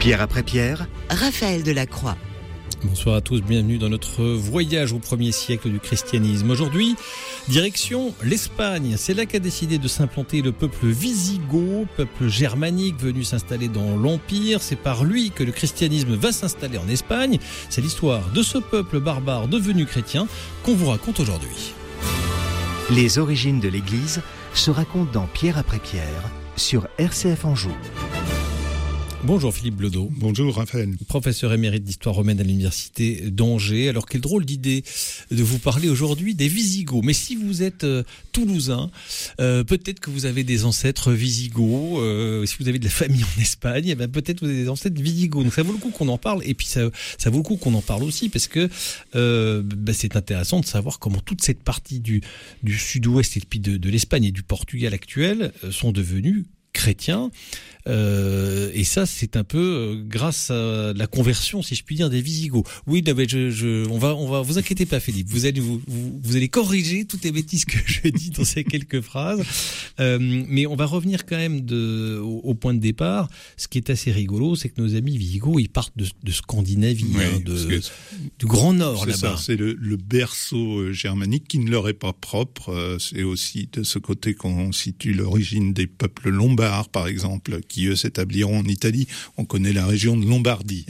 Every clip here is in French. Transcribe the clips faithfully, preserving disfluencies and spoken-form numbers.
Pierre après Pierre, Raphaël Delacroix. Bonsoir à tous, bienvenue dans notre voyage au premier siècle du christianisme. Aujourd'hui, direction l'Espagne. C'est là qu'a décidé de s'implanter le peuple wisigoth, peuple germanique venu s'installer dans l'Empire. C'est par lui que le christianisme va s'installer en Espagne. C'est l'histoire de ce peuple barbare devenu chrétien qu'on vous raconte aujourd'hui. Les origines de l'Église se racontent dans Pierre après Pierre sur R C F Anjou. Bonjour Philippe Bleudot. Bonjour Raphaël. Professeur émérite d'histoire romaine à l'université d'Angers. Alors quelle drôle d'idée de vous parler aujourd'hui des Wisigoths. Mais si vous êtes euh, toulousain, euh, peut-être que vous avez des ancêtres Wisigoths. Euh, si vous avez de la famille en Espagne, eh ben, peut-être que vous avez des ancêtres Wisigoths. Donc ça vaut le coup qu'on en parle. Et puis ça, ça vaut le coup qu'on en parle aussi parce que euh, ben, c'est intéressant de savoir comment toute cette partie du, du sud-ouest et puis de, de l'Espagne et du Portugal actuel euh, sont devenus chrétiens. Euh, et ça, c'est un peu euh, grâce à la conversion, si je puis dire, des Wisigoths. Oui, non, mais je, je, on va, on va, vous inquiétez pas, Philippe. Vous allez, vous, vous, vous allez corriger toutes les bêtises que je dis dans ces quelques phrases. Euh, mais on va revenir quand même de, au, au point de départ. Ce qui est assez rigolo, c'est que nos amis Wisigoths, ils partent de, de Scandinavie, oui, hein, de, du Grand Nord c'est là-bas. Ça, c'est le, le berceau germanique qui ne leur est pas propre. C'est aussi de ce côté qu'on situe l'origine des peuples lombards, par exemple, qui eux s'établiront en Italie. On connaît la région de Lombardie.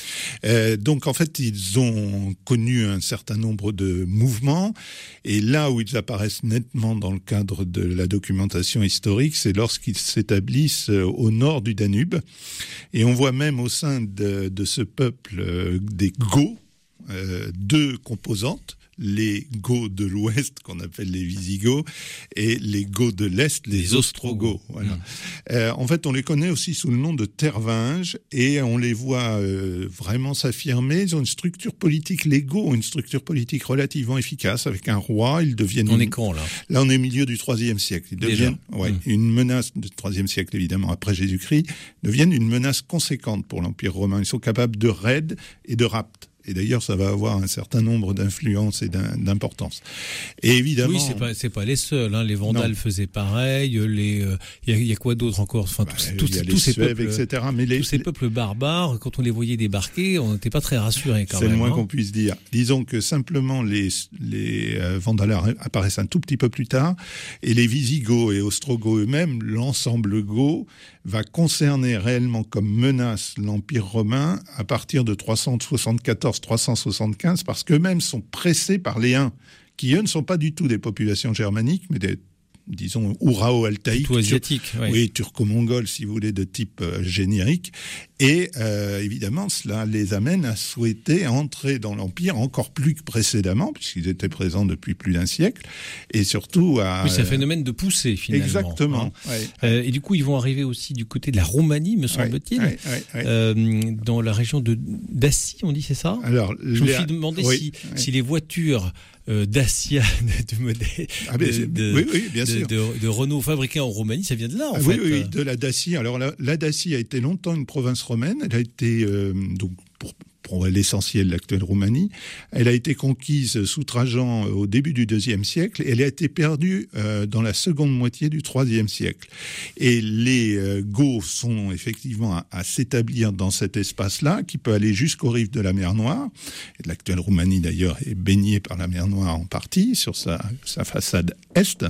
Euh, donc en fait, ils ont connu un certain nombre de mouvements, et là où ils apparaissent nettement dans le cadre de la documentation historique, c'est lorsqu'ils s'établissent au nord du Danube. Et on voit même au sein de, de ce peuple euh, des Goths, euh, deux composantes. Les Goths de l'Ouest, qu'on appelle les Wisigoths, et les Goths de l'Est, les, les Ostrogoths. Voilà. Mmh. Euh, en fait, on les connaît aussi sous le nom de Tervinges, et on les voit euh, vraiment s'affirmer. Ils ont une structure politique, les Goths ont une structure politique relativement efficace, avec un roi. Ils deviennent... On une... est quand, là Là, on est au milieu du troisième siècle. Ils deviennent ouais, mmh. une menace du troisième siècle, évidemment, après Jésus-Christ, deviennent une menace conséquente pour l'Empire romain. Ils sont capables de raids et de rapts. Et d'ailleurs, ça va avoir un certain nombre d'influences et d'importance. Et évidemment... Oui, c'est pas, c'est pas les seuls. Hein. Les Vandales non. faisaient pareil. Les, euh, y a, y a quoi d'autre encore enfin, bah, tous, tous, tous ces Suèves, peuples, et cetera. Mais les, tous ces peuples barbares, quand on les voyait débarquer, on n'était pas très rassurés quand c'est même. C'est le moins hein. qu'on puisse dire. Disons que simplement les, les euh, Vandales apparaissent un tout petit peu plus tard. Et les Wisigoths et Ostrogoths eux-mêmes, l'ensemble goth, va concerner réellement comme menace l'Empire romain à partir de trois cent soixante-quatorze trois cent soixante-quinze, parce qu'eux-mêmes sont pressés par les Huns, qui eux ne sont pas du tout des populations germaniques, mais des, disons, ourao-altaïques. Plutôt asiatiques. Tur- oui, oui turco-mongols, si vous voulez, de type euh, générique. Et euh, évidemment, cela les amène à souhaiter entrer dans l'Empire encore plus que précédemment, puisqu'ils étaient présents depuis plus d'un siècle, et surtout à... Oui, c'est un phénomène de poussée, finalement. Exactement. Hein. Ouais. Euh, et du coup, ils vont arriver aussi du côté de la Roumanie, me semble-t-il, ouais, ouais, ouais. Euh, dans la région de d'Assie, on dit, c'est ça ? Alors, je me suis demandé oui, si, oui. si les voitures... Euh, Dacia de, de, ah ben, de, de, oui, oui, bien de, sûr. de, de Renault fabriqué en Roumanie, ça vient de là en ah, fait. Oui, oui, de la Dacie. Alors la, la Dacie a été longtemps une province romaine. Elle a été euh, donc pour pour l'essentiel l'actuelle Roumanie. Elle a été conquise sous Trajan au début du deuxième siècle et elle a été perdue euh, dans la seconde moitié du troisième siècle. Et les euh, Goths sont effectivement à, à s'établir dans cet espace-là, qui peut aller jusqu'aux rives de la mer Noire. Et l'actuelle Roumanie, d'ailleurs, est baignée par la mer Noire en partie, sur sa, sa façade est.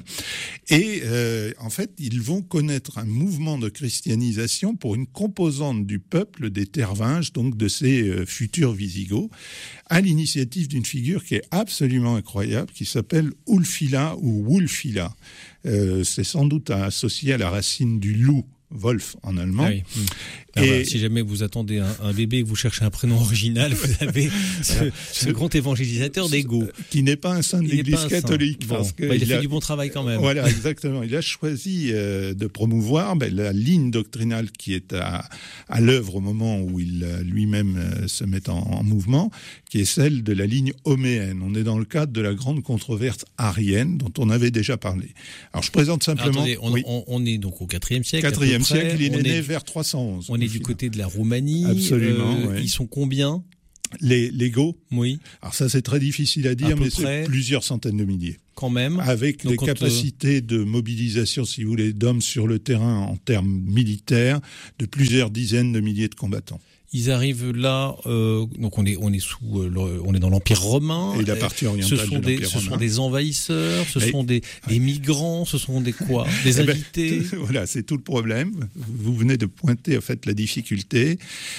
Et euh, en fait, ils vont connaître un mouvement de christianisation pour une composante du peuple des Tervinges, donc de ces euh, futurs Wisigoths, à l'initiative d'une figure qui est absolument incroyable, qui s'appelle Ulfila ou Wulfila. Euh, c'est sans doute associé à la racine du loup, Wolf en allemand. Ah oui. Mmh. Et voilà, si jamais vous attendez un, un bébé et que vous cherchez un prénom original, vous avez ce, ce grand évangélisateur des Goths. Qui n'est pas un saint de l'Église catholique. Bon, parce que bah, il a fait a, du bon travail quand même. Voilà, exactement. Il a choisi euh, de promouvoir ben, la ligne doctrinale qui est à, à l'œuvre au moment où il euh, lui-même euh, se met en, en mouvement, qui est celle de la ligne homéenne. On est dans le cadre de la grande controverse arienne dont on avait déjà parlé. Alors je présente simplement... Attendez, on, oui. on, on est donc au quatrième siècle. quatrième siècle, il est on né est, vers trois cent onze. On est du côté de la Roumanie. Absolument. Euh, ouais. Ils sont combien ? Les, les Goths, oui. Alors ça, c'est très difficile à dire, à mais c'est plusieurs centaines de milliers. Quand même. Avec Donc des quand capacités euh... de mobilisation, si vous voulez, d'hommes sur le terrain en termes militaires, de plusieurs dizaines de milliers de combattants. Ils arrivent là, euh, donc on est on est sous, euh, le, on est dans l'Empire romain. Et la partie orientale ce sont de des, l'Empire ce romain. sont des envahisseurs, ce Et, sont des, des migrants, ce sont des quoi, des eh ben, invités. tout, voilà, c'est tout le problème. Vous venez de pointer en fait la difficulté.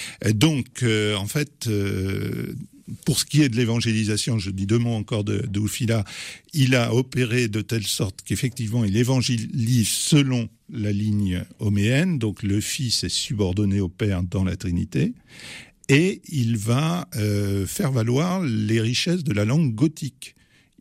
Donc euh, en fait. Euh, Pour ce qui est de l'évangélisation, je dis deux mots encore de, de Wulfila, il a opéré de telle sorte qu'effectivement il évangélise selon la ligne homéenne, donc le Fils est subordonné au Père dans la Trinité, et il va euh, faire valoir les richesses de la langue gothique.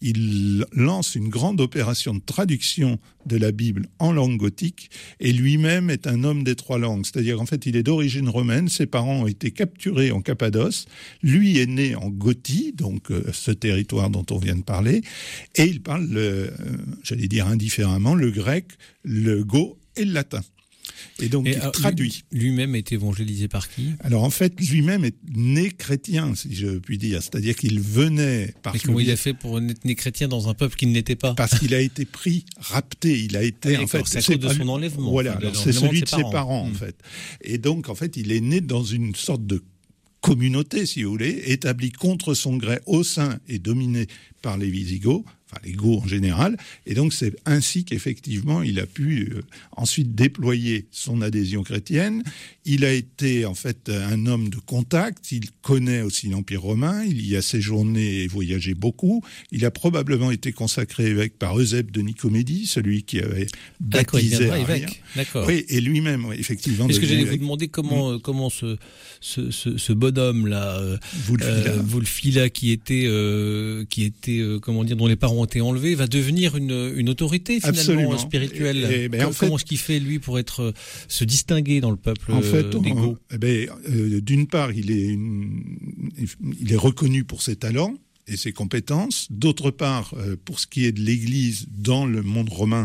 Il lance une grande opération de traduction de la Bible en langue gothique et lui-même est un homme des trois langues. C'est-à-dire qu'en fait, il est d'origine romaine, ses parents ont été capturés en Cappadoce, lui est né en Gothie, donc euh, ce territoire dont on vient de parler, et il parle, le, euh, j'allais dire indifféremment, le grec, le go et le latin. Et donc, et il alors, traduit. Lui-même est évangélisé par qui ? Alors, en fait, lui-même est né chrétien, si je puis dire. C'est-à-dire qu'il venait... Par Mais comment il a fait pour être né chrétien dans un peuple qui ne l'était pas ? Parce qu'il a été pris, rapté. Il a été... Ah, en fait, c'est à cause de son enlèvement. Voilà, enfin, alors c'est celui de ses parents, parents en mmh. fait. Et donc, en fait, il est né dans une sorte de communauté, si vous voulez, établie contre son gré au sein et dominée par les Wisigoths, enfin les Goths en général, et donc c'est ainsi qu'effectivement il a pu euh, ensuite déployer son adhésion chrétienne. Il a été en fait un homme de contact, il connaît aussi l'Empire romain, il y a séjourné et voyagé beaucoup, il a probablement été consacré évêque par Eusèbe de Nicomédie, celui qui avait baptisé D'accord, évêque. D'accord. Oui, et lui-même, oui, effectivement. Est-ce que j'allais vous demander comment, mmh. comment ce, ce, ce, ce bonhomme-là, euh, Wulfila. Euh, Wulfila, qui était, euh, qui était euh, comment dire, dont les parents ont été enlevés, va devenir une, une autorité finalement Absolument. spirituelle. Et, et, ben, comment, comment est-ce qu'il fait lui pour être se distinguer dans le peuple en fait, des Goths ? Eh ben, euh, d'une part, il est, une, il est reconnu pour ses talents et ses compétences. D'autre part, euh, pour ce qui est de l'Église dans le monde romain,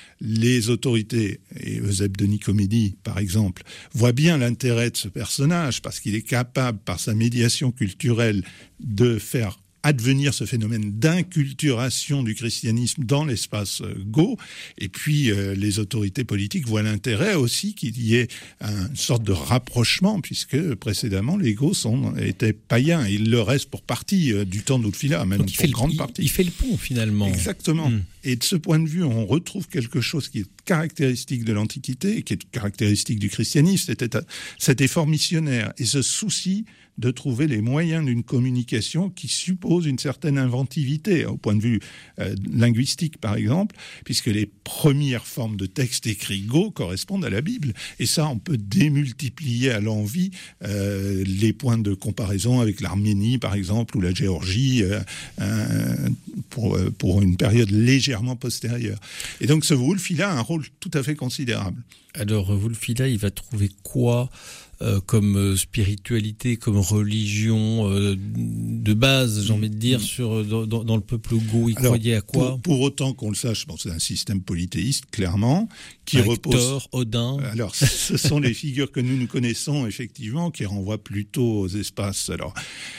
les autorités, et Eusèbe de Nicomédie par exemple, voient bien l'intérêt de ce personnage parce qu'il est capable, par sa médiation culturelle, de faire advenir ce phénomène d'inculturation du christianisme dans l'espace euh, goth. Et puis, euh, les autorités politiques voient l'intérêt aussi qu'il y ait une sorte de rapprochement, puisque précédemment, les Goths sont, étaient païens. Et ils le restent pour partie euh, du temps d'Wulfila, même Donc, pour il grande le, partie. Il, il fait le pont, finalement. Exactement. Mmh. Et de ce point de vue, on retrouve quelque chose qui est caractéristique de l'Antiquité, qui est caractéristique du christianisme, c'était cet effort missionnaire et ce souci de trouver les moyens d'une communication qui suppose une certaine inventivité, au point de vue euh, linguistique, par exemple, puisque les premières formes de textes écrits goths correspondent à la Bible. Et ça, on peut démultiplier à l'envi euh, les points de comparaison avec l'Arménie, par exemple, ou la Géorgie, euh, euh, pour, pour une période légèrement postérieure. Et donc, ce Wulfila a un rôle tout à fait considérable. Alors, Wulfila, il va trouver quoi Euh, comme spiritualité, comme religion euh, de base, j'ai envie de dire, sur dans, dans le peuple goth, il Alors, croyait à quoi pour, pour autant qu'on le sache, bon, c'est un système polythéiste, clairement, qui Hector, repose... Odin. Alors, ce sont les figures que nous nous connaissons, effectivement, qui renvoient plutôt aux espaces, alors,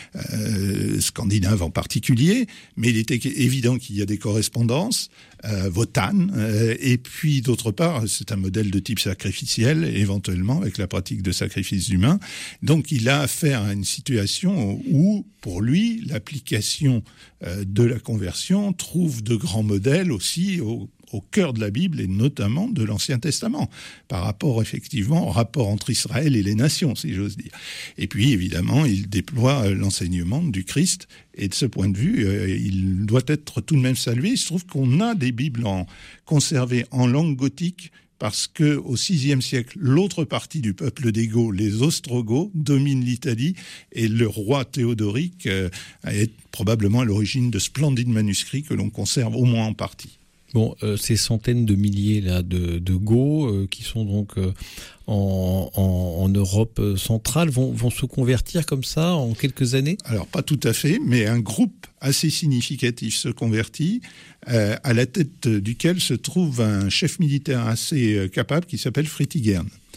euh, scandinaves en particulier, mais il était évident qu'il y a des correspondances, euh, Wotan, euh, et puis, d'autre part, c'est un modèle de type sacrificiel, éventuellement, avec la pratique de sacrifices humains. Donc, il a affaire à une situation où, pour lui, l'application euh, de la conversion trouve de grands modèles aussi au, au cœur de la Bible et notamment de l'Ancien Testament, par rapport, effectivement, au rapport entre Israël et les nations, si j'ose dire. Et puis, évidemment, il déploie euh, l'enseignement du Christ et de ce point de vue, euh, il doit être tout de même salué. Il se trouve qu'on a des Bibles en, conservées en langue gothique parce qu'au sixième siècle, l'autre partie du peuple des Goths, les Ostrogoths, domine l'Italie et le roi Théodoric euh, est probablement à l'origine de splendides manuscrits que l'on conserve au moins en partie. Bon, euh, ces centaines de milliers là de, de Goths euh, qui sont donc euh, en, en, en Europe centrale vont, vont se convertir comme ça en quelques années ? Alors pas tout à fait, mais un groupe assez significatif se convertit, euh, à la tête duquel se trouve un chef militaire assez capable qui s'appelle Fritigern.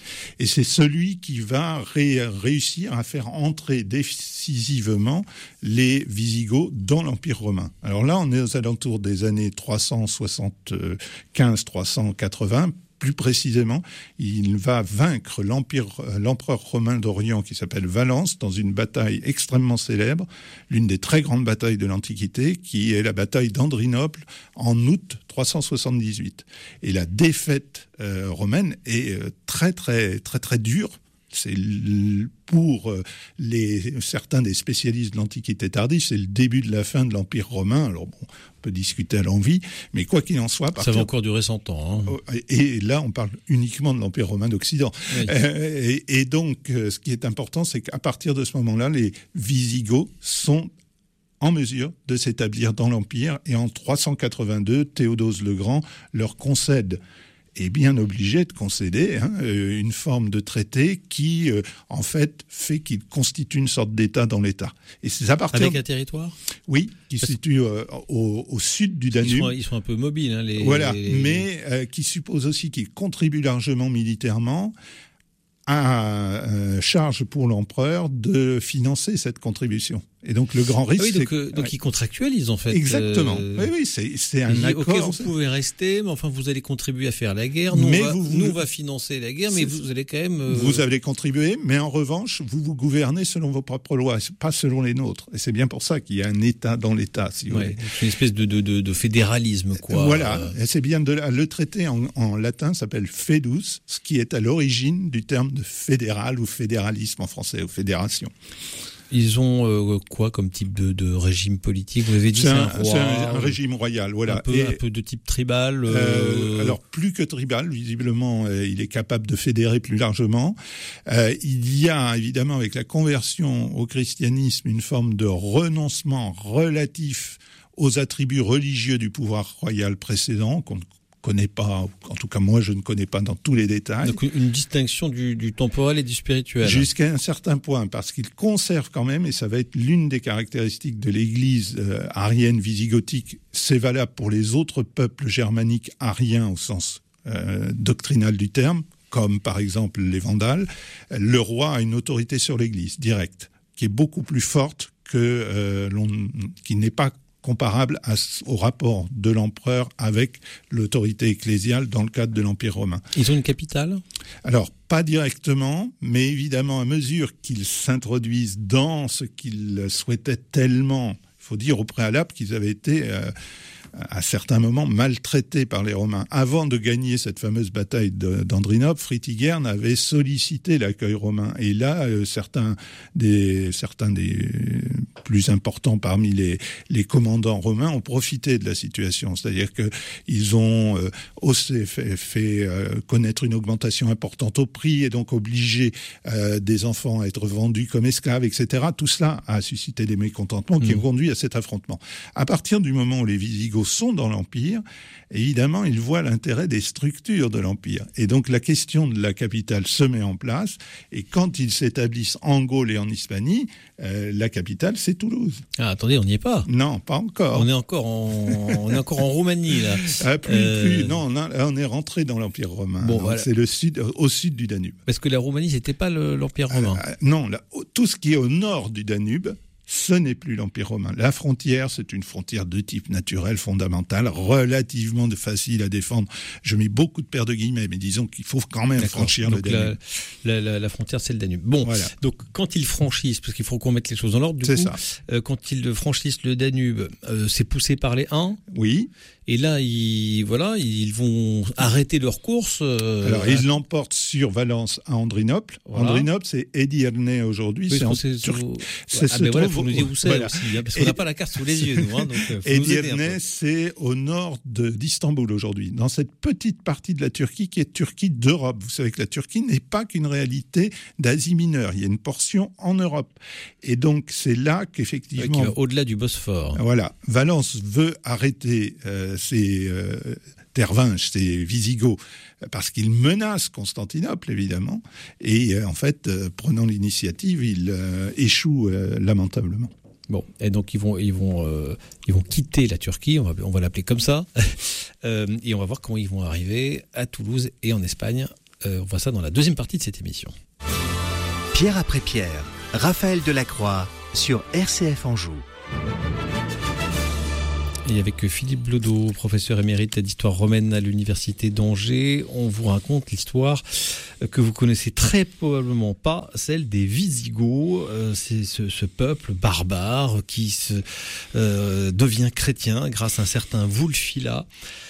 Et c'est celui qui va ré- réussir à faire entrer décisivement les Visigoths dans l'Empire romain. Alors là, on est aux alentours des années trois cent soixante-quinze trois cent quatre-vingts. Plus précisément, il va vaincre l'empire, l'empereur romain d'Orient qui s'appelle Valence dans une bataille extrêmement célèbre, l'une des très grandes batailles de l'Antiquité, qui est la bataille d'Andrinople en août trois cent soixante-dix-huit. Et la défaite euh, romaine est euh, très très très très dure. C'est pour les, certains des spécialistes de l'Antiquité tardive, c'est le début de la fin de l'Empire romain. Alors bon, on peut discuter à l'envi, mais quoi qu'il en soit... Ça va encore durer cent ans. Hein. Et là, on parle uniquement de l'Empire romain d'Occident. Oui. Euh, et, et donc, ce qui est important, c'est qu'à partir de ce moment-là, les Visigoths sont en mesure de s'établir dans l'Empire. Et en trois cent quatre-vingt-deux, Théodose le Grand leur concède est bien obligé de concéder hein, une forme de traité qui, euh, en fait, fait qu'il constitue une sorte d'État dans l'État. Et c'est à partir avec un territoire ? Oui, qui se situe euh, au, au sud du Danube. Ils sont, ils sont un peu mobiles, hein, les. Voilà, les... mais euh, qui suppose aussi qu'ils contribuent largement militairement. À euh, charge pour l'empereur de financer cette contribution. Et donc le grand risque, ah oui, donc, c'est euh, donc ouais. ils contractualisent en fait. Exactement. Euh... Oui, oui, c'est, c'est un dit, accord. Ok, vous pouvez rester, mais enfin vous allez contribuer à faire la guerre. Nous, mais on va, vous, nous, on va financer la guerre, mais vous allez quand même. Euh... Vous allez contribuer, mais en revanche, vous vous gouvernez selon vos propres lois, pas selon les nôtres. Et c'est bien pour ça qu'il y a un État dans l'État, si vous ouais, voulez. C'est une espèce de, de, de, de fédéralisme, quoi. Voilà. Et c'est bien de là. Le traité en, en latin s'appelle fedus, ce qui est à l'origine du terme de fédéral ou fédéralisme en français, ou fédération. Ils ont euh, quoi comme type de, de régime politique ? Vous avez dit c'est, c'est un, un roi. C'est un, un régime royal, voilà. Un peu, Et, un peu de type tribal. Euh... Euh, alors plus que tribal, visiblement, euh, il est capable de fédérer plus largement. Euh, il y a évidemment avec la conversion au christianisme une forme de renoncement relatif aux attributs religieux du pouvoir royal précédent qu'on connaît pas, en tout cas moi je ne connais pas dans tous les détails. Donc une distinction du, du temporel et du spirituel. Jusqu'à un certain point, parce qu'il conserve quand même, et ça va être l'une des caractéristiques de l'Église euh, arienne visigothique, c'est valable pour les autres peuples germaniques ariens au sens euh, doctrinal du terme, comme par exemple les Vandales, le roi a une autorité sur l'Église directe, qui est beaucoup plus forte que euh, l'on, qui n'est pas comparable à, au rapport de l'empereur avec l'autorité ecclésiale dans le cadre de l'Empire romain. Ils ont une capitale ? Alors, pas directement, mais évidemment, à mesure qu'ils s'introduisent dans ce qu'ils souhaitaient tellement, il faut dire au préalable qu'ils avaient été, euh, à certains moments, maltraités par les Romains. Avant de gagner cette fameuse bataille de, d'Andrinople, Fritigern avait sollicité l'accueil romain. Et là, euh, certains, des, certains des plus importants parmi les, les commandants romains ont profité de la situation. C'est-à-dire qu'ils ont euh, aussi fait, fait euh, connaître une augmentation importante au prix et donc obligé euh, des enfants à être vendus comme esclaves, et cetera. Tout cela a suscité des mécontentements qui mmh. ont conduit à cet affrontement. À partir du moment où les Visigoths sont dans l'Empire, évidemment, ils voient l'intérêt des structures de l'Empire. Et donc, la question de la capitale se met en place. Et quand ils s'établissent en Gaule et en Hispanie, euh, la capitale, c'est Toulouse. Ah, attendez, on n'y est pas. Non, pas encore. On est encore en, on est encore en Roumanie, là. Ah, plus, euh... plus. Non, on, a, on est rentré dans l'Empire romain. Bon, voilà. C'est le sud, au sud du Danube. Parce que la Roumanie, c'était pas le, l'Empire romain. Euh, non, là, tout ce qui est au nord du Danube, ce n'est plus l'Empire romain. La frontière, c'est une frontière de type naturel, fondamentale, relativement facile à défendre. Je mets beaucoup de paires de guillemets, mais disons qu'il faut quand même D'accord. franchir donc le Danube. La, la, la frontière, c'est le Danube. Bon, voilà. Donc quand ils franchissent, parce qu'il faut qu'on mette les choses en ordre, du c'est coup, ça. Euh, quand ils franchissent le Danube, euh, c'est poussé par les Huns. Oui. Et là, ils, voilà, ils vont arrêter leur course. Euh, Alors, ils l'emportent sur Valence à Andrinople. Voilà. Andrinople, c'est Edirne aujourd'hui. Oui, c'est en c'est Turquie. C'est ah, mais voilà, il faut nous dire où c'est voilà. aussi, hein, parce qu'on n'a pas la carte sous les yeux, nous. Hein, donc, Edirne, c'est au nord de, d'Istanbul aujourd'hui, dans cette petite partie de la Turquie qui est Turquie d'Europe. Vous savez que la Turquie n'est pas qu'une réalité d'Asie mineure. Il y a une portion en Europe. Et donc, c'est là qu'effectivement... Ouais, qui va au-delà du Bosphore. Voilà. Valence veut arrêter... Euh, ces euh, Tervinges, ces Visigoths, parce qu'ils menacent Constantinople, évidemment, et euh, en fait, euh, prenant l'initiative, ils euh, échouent euh, lamentablement. Bon, et donc ils vont, ils vont, euh, ils vont quitter la Turquie, on va, on va l'appeler comme ça, euh, et on va voir comment ils vont arriver à Toulouse et en Espagne. Euh, on voit ça dans la deuxième partie de cette émission. Pierre après pierre, Raphaël Delacroix sur R C F Anjou. Et avec Philippe Blodeau, professeur émérite d'histoire romaine à l'université d'Angers, on vous raconte l'histoire que vous connaissez très probablement pas, celle des Wisigoths. Euh, c'est ce, ce peuple barbare qui se, euh, devient chrétien grâce à un certain Wulfila.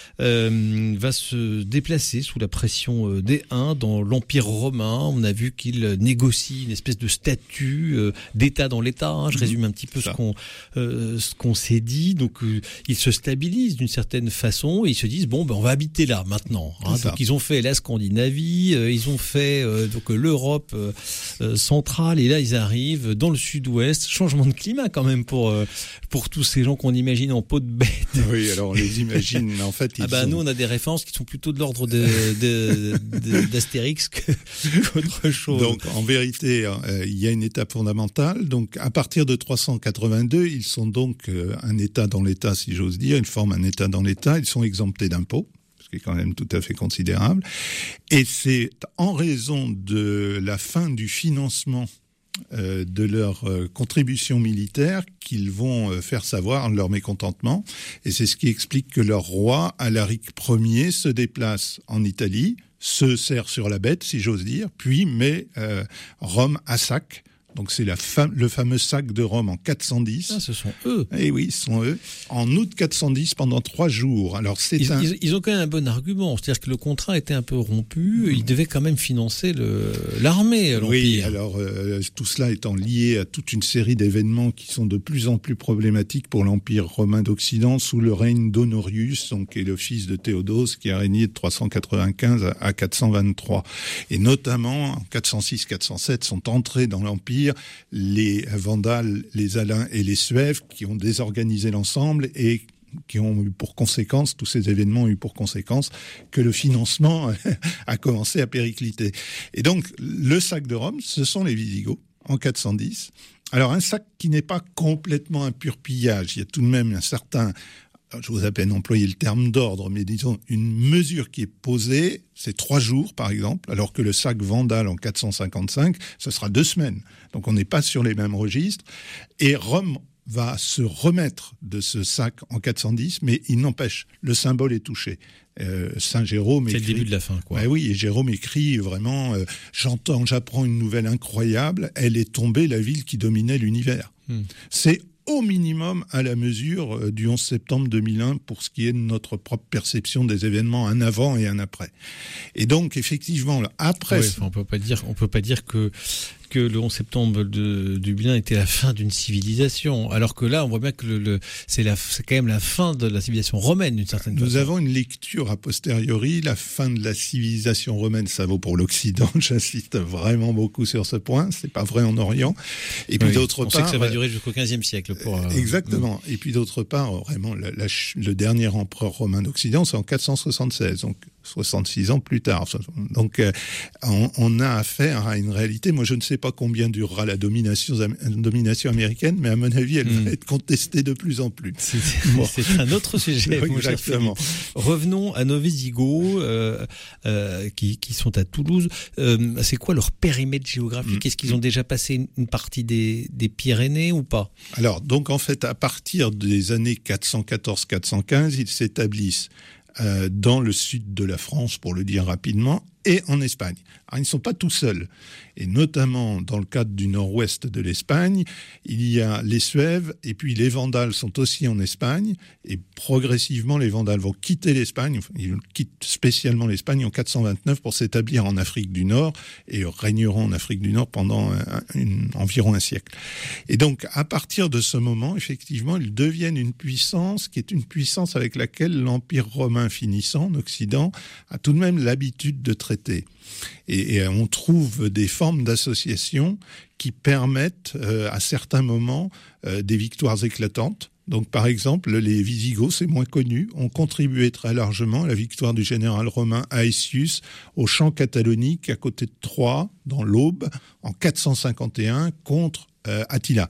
Euh, va se déplacer sous la pression euh, des Huns dans l'Empire romain. On a vu qu'il négocie une espèce de statut euh, d'État dans l'État. Hein. Je résume un petit peu ce qu'on, euh, ce qu'on s'est dit. Donc, euh, ils se stabilisent d'une certaine façon et ils se disent bon, ben on va habiter là maintenant. Hein. Donc, ils ont fait la Scandinavie, euh, ils ont fait euh, donc l'Europe euh, euh, centrale et là ils arrivent dans le Sud-Ouest. Changement de climat quand même pour euh, pour tous ces gens qu'on imagine en peau de bête. Oui, alors on les imagine en fait. Ah bah, sont... Nous, on a des références qui sont plutôt de l'ordre de, de, de, d'Astérix que, qu'autre chose. Donc, en vérité, euh, il y a une étape fondamentale. Donc, à partir de trois cent quatre-vingt-deux, ils sont donc euh, un État dans l'État, si j'ose dire. Ils forment un État dans l'État. Ils sont exemptés d'impôts, ce qui est quand même tout à fait considérable. Et c'est en raison de la fin du financement Euh, de leur euh, contribution militaire qu'ils vont euh, faire savoir leur mécontentement. Et c'est ce qui explique que leur roi, Alaric Ier, se déplace en Italie, se serre sur la bête, si j'ose dire, puis met euh, Rome à sac. Donc c'est la fam- le fameux sac de Rome en quatre cent dix. Ah, ce sont eux. Eh oui, ce sont eux. En août quatre cent dix, pendant trois jours. Alors c'est ils, un... ils, ils ont quand même un bon argument. C'est-à-dire que le contrat était un peu rompu. Mmh. Ils devaient quand même financer le, l'armée à l'Empire. Oui, alors euh, tout cela étant lié à toute une série d'événements qui sont de plus en plus problématiques pour l'Empire romain d'Occident sous le règne d'Honorius, donc, qui est le fils de Théodose, qui a régné de trois cent quatre-vingt-quinze à quatre cent vingt-trois. Et notamment, en quatre cent six quatre cent sept, sont entrés dans l'Empire les Vandales, les Alains et les Suèves qui ont désorganisé l'ensemble et qui ont eu pour conséquence, tous ces événements ont eu pour conséquence que le financement a commencé à péricliter. Et donc, le sac de Rome, ce sont les Wisigoths en quatre cent dix. Alors, un sac qui n'est pas complètement un pur pillage. Il y a tout de même un certain... je vous à peine employer le terme d'ordre, mais disons une mesure qui est posée, c'est trois jours par exemple, alors que le sac vandale en quatre cent cinquante-cinq, ce sera deux semaines. Donc on n'est pas sur les mêmes registres. Et Rome va se remettre de ce sac en quatre cent dix, mais il n'empêche, le symbole est touché. Euh, Saint Jérôme c'est écrit, le début de la fin, quoi. Ben oui, et Jérôme écrit vraiment euh, j'entends, j'apprends une nouvelle incroyable, elle est tombée, la ville qui dominait l'univers. Hmm. C'est au minimum à la mesure du onze septembre deux mille un pour ce qui est de notre propre perception des événements, un avant et un après. Et donc effectivement, après, ouais, on peut pas dire, on peut pas dire que que le onze septembre de Dublin était la fin d'une civilisation, alors que là, on voit bien que le, le c'est la, c'est quand même la fin de la civilisation romaine d'une certaine façon. Nous avons une lecture a posteriori, la fin de la civilisation romaine, ça vaut pour l'Occident. J'insiste vraiment beaucoup sur ce point. C'est pas vrai en Orient. Et puis oui, d'autre on part, sait que ça va durer jusqu'au quinzième siècle. Pour, euh, exactement. Euh, Et puis d'autre part, vraiment, la, la, le dernier empereur romain d'Occident, c'est en quatre cent soixante-seize. Donc soixante-six ans plus tard. Donc, euh, on, on a affaire à une réalité. Moi, je ne sais pas combien durera la domination, domination américaine, mais à mon avis, elle mmh. va être contestée de plus en plus. C'est, bon. c'est un autre sujet. Exactement. Revenons à nos Wisigoths euh, euh, qui, qui sont à Toulouse. Euh, c'est quoi leur périmètre géographique ? mmh. Est-ce qu'ils ont déjà passé une, une partie des, des Pyrénées ou pas ? Alors, donc, en fait, à partir des années quatre cent quatorze quatre cent quinze, ils s'établissent Euh, dans le sud de la France, pour le dire rapidement, et en Espagne. Alors, ils ne sont pas tout seuls. Et notamment, dans le cadre du nord-ouest de l'Espagne, il y a les Suèves, et puis les Vandales sont aussi en Espagne, et progressivement, les Vandales vont quitter l'Espagne, ils quittent spécialement l'Espagne en quatre cent vingt-neuf pour s'établir en Afrique du Nord, et régneront en Afrique du Nord pendant un, une, environ un siècle. Et donc, à partir de ce moment, effectivement, ils deviennent une puissance qui est une puissance avec laquelle l'Empire romain finissant en Occident a tout de même l'habitude de traiter. Et, et on trouve des formes d'association qui permettent euh, à certains moments euh, des victoires éclatantes. Donc, par exemple, les Wisigoths, c'est moins connu, ont contribué très largement à la victoire du général romain Aetius au champ catalonique à côté de Troyes, dans l'Aube, en quatre cent cinquante et un, contre euh, Attila.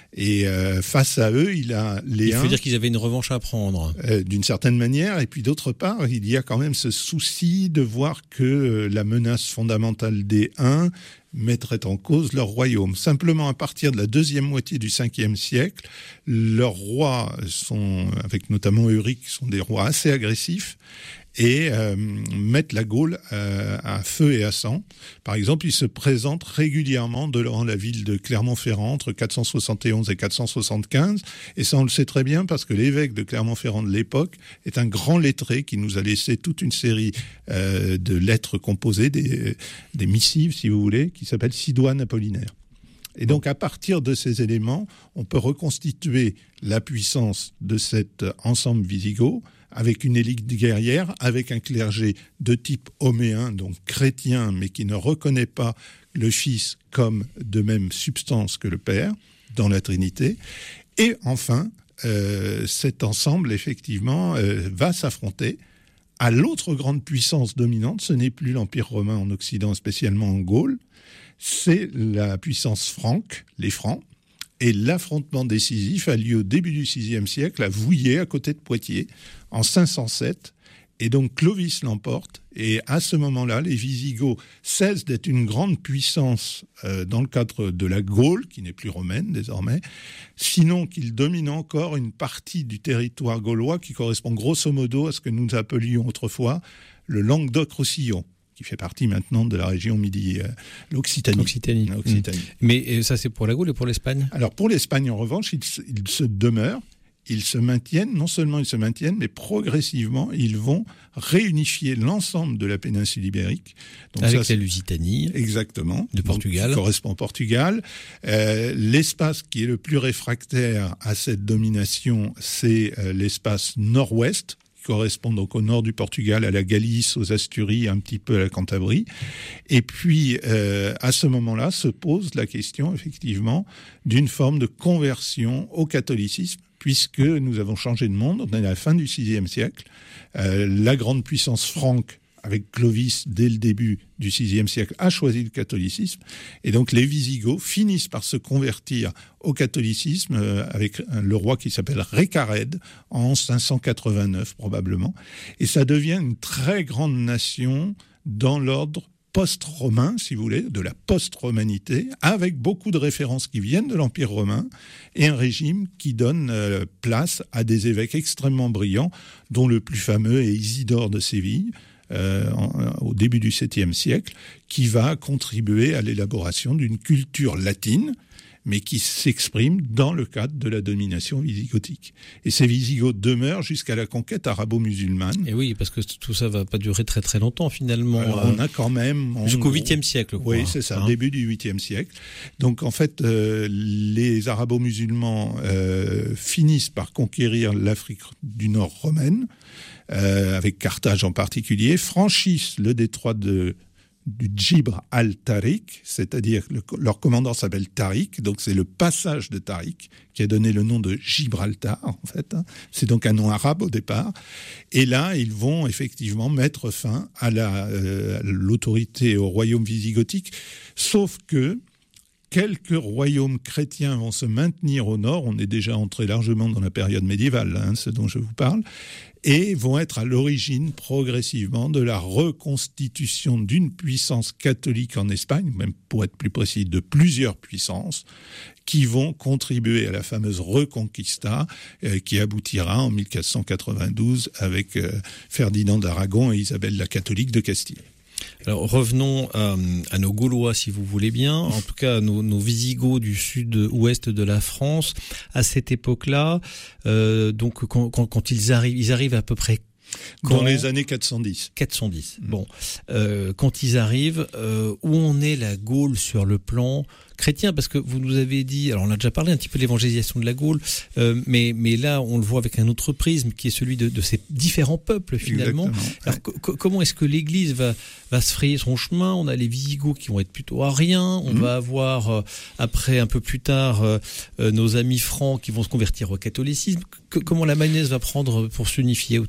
Et euh, face à eux, il a les Il faut dire qu'ils avaient une revanche à prendre. Euh, d'une certaine manière. Et puis d'autre part, il y a quand même ce souci de voir que euh, la menace fondamentale des Huns mettrait en cause leur royaume. Simplement, à partir de la deuxième moitié du cinquième siècle, leurs rois sont, avec notamment Euric, sont des rois assez agressifs et euh, mettent la Gaule euh, à feu et à sang. Par exemple, ils se présentent régulièrement devant la ville de Clermont-Ferrand entre quatre cent soixante et onze et quatre cent soixante-quinze. Et ça, on le sait très bien parce que l'évêque de Clermont-Ferrand de l'époque est un grand lettré qui nous a laissé toute une série euh, de lettres composées, des, des missives, si vous voulez, qui s'appelle Sidoine Apollinaire. Et donc, à partir de ces éléments, on peut reconstituer la puissance de cet ensemble wisigoth avec une élite guerrière, avec un clergé de type homéen, donc chrétien, mais qui ne reconnaît pas le Fils comme de même substance que le Père, dans la Trinité. Et enfin, euh, cet ensemble, effectivement, euh, va s'affronter à l'autre grande puissance dominante. Ce n'est plus l'Empire romain en Occident, spécialement en Gaule, c'est la puissance franque, les Francs. Et l'affrontement décisif a lieu au début du sixième siècle à Vouillers, à côté de Poitiers, en cinq cent sept. Et donc Clovis l'emporte. Et à ce moment-là, les Wisigoths cessent d'être une grande puissance euh, dans le cadre de la Gaule, qui n'est plus romaine désormais, sinon qu'ils dominent encore une partie du territoire gaulois qui correspond grosso modo à ce que nous appelions autrefois le Languedoc-Roussillon, qui fait partie maintenant de la région Midi, euh, l'Occitanie. Occitanie. L'Occitanie. Mmh. Mais euh, ça, c'est pour la Gaule et pour l'Espagne ? Alors, pour l'Espagne, en revanche, ils, ils se demeurent, ils se maintiennent, non seulement ils se maintiennent, mais progressivement, ils vont réunifier l'ensemble de la péninsule ibérique. Donc avec ça, la Lusitanie. Exactement. De Portugal. Donc, qui correspond au Portugal. Euh, l'espace qui est le plus réfractaire à cette domination, c'est euh, l'espace nord-ouest, correspond donc au nord du Portugal, à la Galice, aux Asturies, un petit peu à la Cantabrie. Et puis, euh, à ce moment-là, se pose la question, effectivement, d'une forme de conversion au catholicisme, puisque nous avons changé de monde, on est à la fin du sixième siècle. Euh, la grande puissance franque, avec Clovis, dès le début du sixième siècle, a choisi le catholicisme. Et donc les Wisigoths finissent par se convertir au catholicisme euh, avec le roi qui s'appelle Récarède en cinq cent quatre-vingt-neuf probablement. Et ça devient une très grande nation dans l'ordre post-romain, si vous voulez, de la post-romanité, avec beaucoup de références qui viennent de l'Empire romain et un régime qui donne euh, place à des évêques extrêmement brillants, dont le plus fameux est Isidore de Séville, Euh, en, au début du septième siècle, qui va contribuer à l'élaboration d'une culture latine, mais qui s'exprime dans le cadre de la domination wisigothique. Et ces Wisigoths demeurent jusqu'à la conquête arabo-musulmane. Et oui, parce que tout ça va pas durer très très longtemps finalement. Alors, on a quand même... Jusqu'au huitième siècle, quoi. Oui, c'est ça, hein. Début du huitième siècle. Donc en fait, euh, les arabo-musulmans euh, finissent par conquérir l'Afrique du Nord romaine, Euh, avec Carthage en particulier, franchissent le détroit de, du Djibre al-Tariq, c'est-à-dire le, leur commandant s'appelle Tariq, donc c'est le passage de Tariq qui a donné le nom de Gibraltar, en fait. Hein. C'est donc un nom arabe au départ. Et là, ils vont effectivement mettre fin à, la, euh, à l'autorité au royaume wisigothique, sauf que quelques royaumes chrétiens vont se maintenir au nord, on est déjà entré largement dans la période médiévale, hein, ce dont je vous parle, et vont être à l'origine progressivement de la reconstitution d'une puissance catholique en Espagne, même pour être plus précis, de plusieurs puissances, qui vont contribuer à la fameuse Reconquista, euh, qui aboutira en mille quatre cent quatre-vingt-douze avec euh, Ferdinand d'Aragon et Isabelle la catholique de Castille. Alors revenons à, à nos Gaulois, si vous voulez bien, en tout cas nos, nos Wisigoths du sud-ouest de la France. À cette époque-là, euh, donc quand, quand, quand ils arrivent, ils arrivent à peu près quand... dans les années quatre cent dix. quatre cent dix. Mmh. Bon, euh, quand ils arrivent, euh, où en est la Gaule sur le plan chrétien, parce que vous nous avez dit, alors on a déjà parlé un petit peu de l'évangélisation de la Gaule, euh, mais mais là on le voit avec un autre prisme qui est celui de, de ces différents peuples finalement. Exactement. Alors co- comment est-ce que l'Église va va se frayer son chemin? On a les Wisigoths qui vont être plutôt ariens, on mmh. va avoir euh, après un peu plus tard euh, euh, nos amis francs qui vont se convertir au catholicisme. Que, comment la mayonnaise va prendre pour s'unifier autour de tout ça?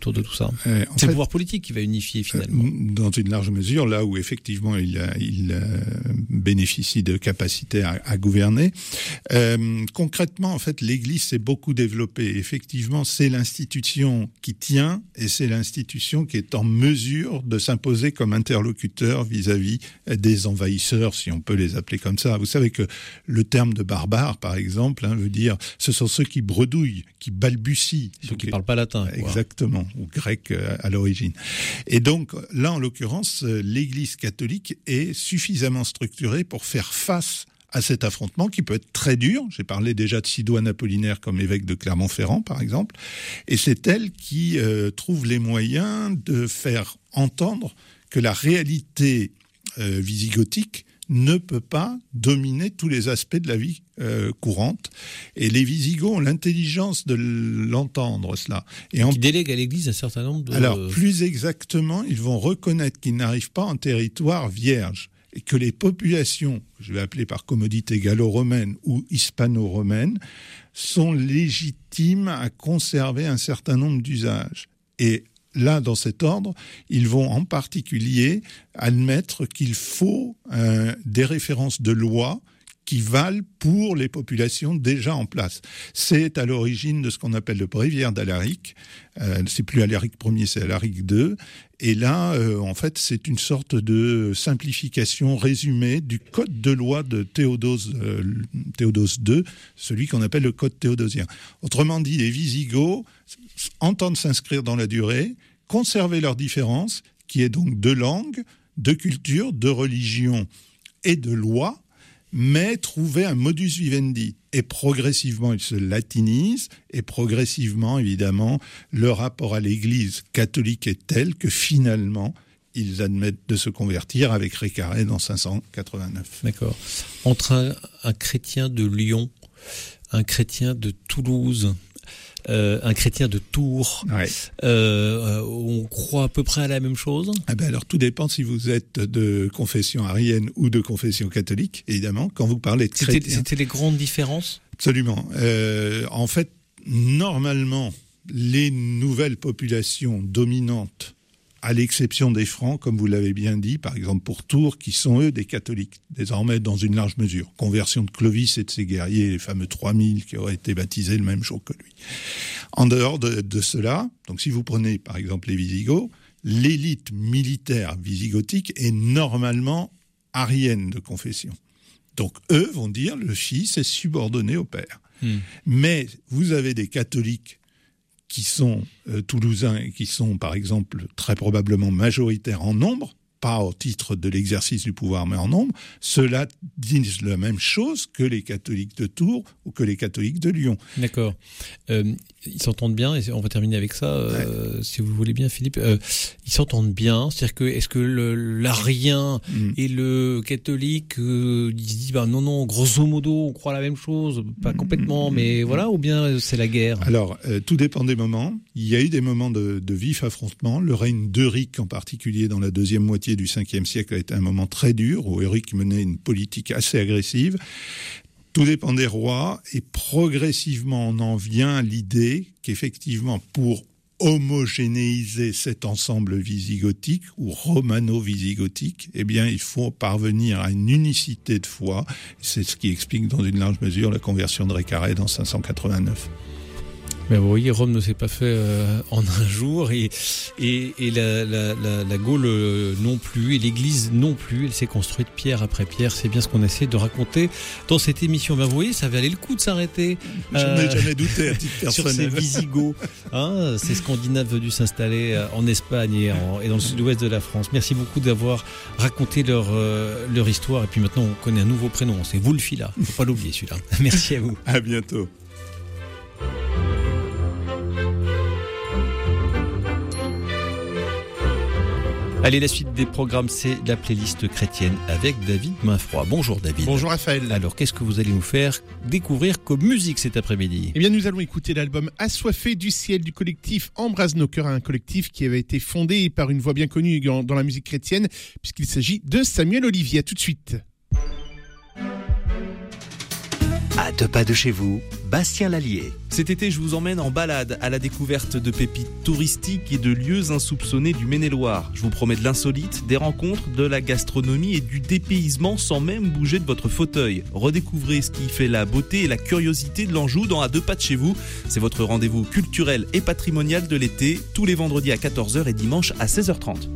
ça. Euh, c'est fait, le pouvoir politique qui va unifier finalement. Euh, dans une large mesure, là où effectivement il, a, il euh, bénéficie de capacités à, à gouverner. Euh, concrètement, en fait, l'Église s'est beaucoup développée. Effectivement, c'est l'institution qui tient et c'est l'institution qui est en mesure de s'imposer comme interlocuteur vis-à-vis des envahisseurs, si on peut les appeler comme ça. Vous savez que le terme de barbare, par exemple, hein, veut dire ce sont ceux qui bredouillent, qui balbutient. Ceux qui ne parlent pas latin. Quoi. Exactement, ou grec à l'origine. Et donc, là, en l'occurrence, l'Église catholique est suffisamment structurée pour faire face à cet affrontement qui peut être très dur. J'ai parlé déjà de Sidoine Apollinaire comme évêque de Clermont-Ferrand, par exemple. Et c'est elle qui euh, trouve les moyens de faire entendre que la réalité euh, visigothique ne peut pas dominer tous les aspects de la vie euh, courante. Et les Visigoths ont l'intelligence de l'entendre, cela. Et en... Qui délègue à l'Église un certain nombre de... Alors, plus exactement, ils vont reconnaître qu'ils n'arrivent pas en territoire vierge et que les populations, je vais appeler par commodité gallo-romaine ou hispano-romaine, sont légitimes à conserver un certain nombre d'usages. Et là, dans cet ordre, ils vont en particulier admettre qu'il faut euh, des références de loi qui valent pour les populations déjà en place. C'est à l'origine de ce qu'on appelle le bréviaire d'Alaric. Euh, c'est plus Alaric Ier, c'est Alaric deux. Et là, euh, en fait, c'est une sorte de simplification résumée du code de loi de Théodose, euh, Théodose deux, celui qu'on appelle le code théodosien. Autrement dit, les Visigoths entendent s'inscrire dans la durée, conserver leurs différences, qui est donc de langue, de culture, de religion et de loi, mais trouver un modus vivendi. Et progressivement, ils se latinisent, et progressivement, évidemment, le rapport à l'Église catholique est tel que finalement, ils admettent de se convertir avec Récarède en cinq cent quatre-vingt-neuf. D'accord. Entre un, un chrétien de Lyon, un chrétien de Toulouse, Euh, un chrétien de Tours, ouais. euh, on croit à peu près à la même chose ? Ah ben alors tout dépend si vous êtes de confession arienne ou de confession catholique, évidemment. Quand vous parlez de chrétien... C'était, c'était les grandes différences ? Absolument. Euh, en fait, normalement, les nouvelles populations dominantes, à l'exception des Francs, comme vous l'avez bien dit, par exemple pour Tours, qui sont eux des catholiques, désormais dans une large mesure. Conversion de Clovis et de ses guerriers, les fameux trois mille qui auraient été baptisés le même jour que lui. En dehors de, de cela, donc si vous prenez par exemple les Visigoths, l'élite militaire visigothique est normalement arienne de confession. Donc eux vont dire le fils est subordonné au père. Hmm. Mais vous avez des catholiques qui sont euh, toulousains et qui sont, par exemple, très probablement majoritaires en nombre, pas au titre de l'exercice du pouvoir, mais en nombre, ceux-là disent la même chose que les catholiques de Tours ou que les catholiques de Lyon. D'accord. Euh, ils s'entendent bien, et on va terminer avec ça, euh, ouais. si vous voulez bien, Philippe. Euh, ils s'entendent bien, c'est-à-dire que est-ce que le, l'arien mmh. et le catholique euh, ils se disent bah, non, non, grosso modo, on croit la même chose, pas complètement, mmh. mais voilà, ou bien c'est la guerre ? Alors, euh, tout dépend des moments. Il y a eu des moments de, de vif affrontement. Le règne d'Euric, en particulier dans la deuxième moitié du cinquième siècle, a été un moment très dur où Euric menait une politique assez agressive. Tout dépend des rois et progressivement on en vient à l'idée qu'effectivement pour homogénéiser cet ensemble visigothique ou romano-visigothique, eh bien il faut parvenir à une unicité de foi. C'est ce qui explique dans une large mesure la conversion de Récarède en cinq cent quatre-vingt-neuf. Mais vous voyez, Rome ne s'est pas fait euh, en un jour et, et, et la, la, la, la Gaule euh, non plus et l'Église non plus. Elle s'est construite pierre après pierre. C'est bien ce qu'on essaie de raconter dans cette émission. Ben, vous voyez, ça valait le coup de s'arrêter. Je n'en ai euh, jamais douté à titre personnel. Sur ces Visigoths. Hein, ces Scandinaves venus s'installer en Espagne et, en, et dans le sud-ouest de la France. Merci beaucoup d'avoir raconté leur, euh, leur histoire. Et puis maintenant, on connaît un nouveau prénom. C'est Wulfila. Il ne faut pas l'oublier celui-là. Merci à vous. À bientôt. Allez, la suite des programmes, c'est la playlist chrétienne avec David Mainfroid. Bonjour David. Bonjour Raphaël. Alors, qu'est-ce que vous allez nous faire découvrir comme musique cet après-midi ? Eh bien, nous allons écouter l'album Assoiffé du ciel du collectif Embrase nos cœurs, un collectif qui avait été fondé par une voix bien connue dans la musique chrétienne, puisqu'il s'agit de Samuel Olivier. À tout de suite. À deux pas de chez vous, Bastien Lallier. Cet été, je vous emmène en balade à la découverte de pépites touristiques et de lieux insoupçonnés du Maine-et-Loire. Je vous promets de l'insolite, des rencontres, de la gastronomie et du dépaysement sans même bouger de votre fauteuil. Redécouvrez ce qui fait la beauté et la curiosité de l'Anjou dans À deux pas de chez vous. C'est votre rendez-vous culturel et patrimonial de l'été, tous les vendredis à quatorze heures et dimanche à seize heures trente.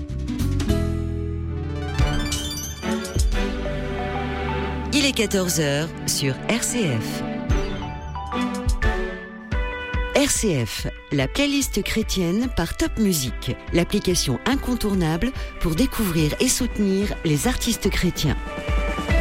Il est quatorze heures sur R C F. R C F, la playlist chrétienne par Top Music, l'application incontournable pour découvrir et soutenir les artistes chrétiens.